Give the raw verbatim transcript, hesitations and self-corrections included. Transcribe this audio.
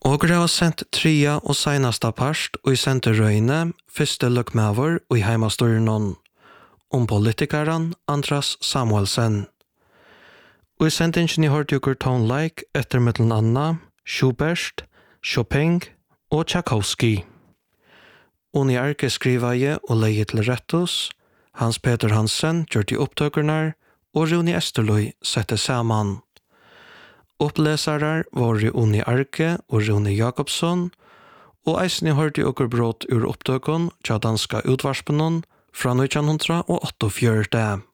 Og det var sendt tria og senasta parst og i senterøyne første løkmaver og i heimastorien om politikeren Andras Samuelsen. Og i sendingen i hørtjukker tonelike etter mittelen Anna, Schubert, Chopin og Tchaikovsky. Unni Arke skriva je og leie til rettus, Hans Peter Hansen gjør de opptøkerne, og Rune Esterløy sette sammen. Opplesarar var Unni Arke og Rune Jakobsson, og eisne hørte okker brått ur opptøkken til danska utvarspenon fra nittenhundraåttiofjørt.